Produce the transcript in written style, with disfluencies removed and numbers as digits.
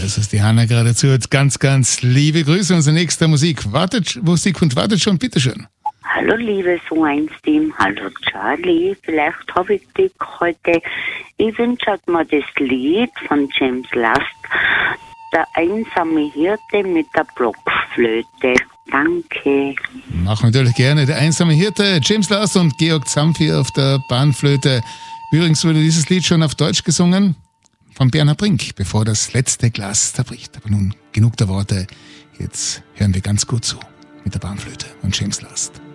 Das ist die Hanna geradezu. Ganz, ganz liebe Grüße. Unser nächster Musik wartet schon. Bitteschön. Hallo liebes O1-Team, hallo Charlie, vielleicht habe ich dich heute, ich wünsche mir das Lied von James Last, der einsame Hirte mit der Blockflöte. Danke. Machen wir natürlich gerne. Der einsame Hirte, James Last und Georg Zampi auf der Panflöte. Übrigens wurde dieses Lied schon auf Deutsch gesungen von Bernhard Brink, bevor das letzte Glas zerbricht. Aber nun genug der Worte, jetzt hören wir ganz gut zu mit der Panflöte und James Last.